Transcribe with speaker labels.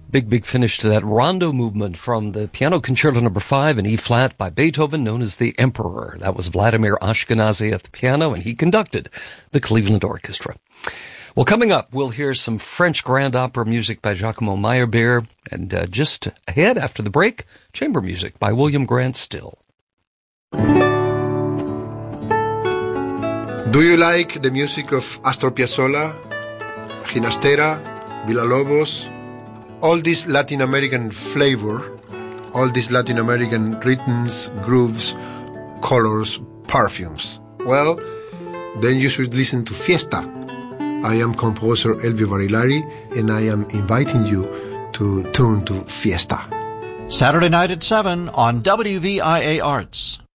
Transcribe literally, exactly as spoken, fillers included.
Speaker 1: Big, big finish to that rondo movement from the Piano Concerto Number Five in E-flat by Beethoven, known as the Emperor. That was Vladimir Ashkenazy at the piano, and he conducted the Cleveland Orchestra. Well, coming up, we'll hear some French grand opera music by Giacomo Meyerbeer, and uh, just ahead after the break, chamber music by William Grant Still.
Speaker 2: Do you like the music of Astor Piazzolla, Ginastera, Villalobos, all this Latin American flavor, all these Latin American rhythms, grooves, colors, perfumes? Well, then you should listen to Fiesta. I am composer Elvio Barilari, and I am inviting you to tune to Fiesta.
Speaker 3: Saturday night at seven on W V I A Arts.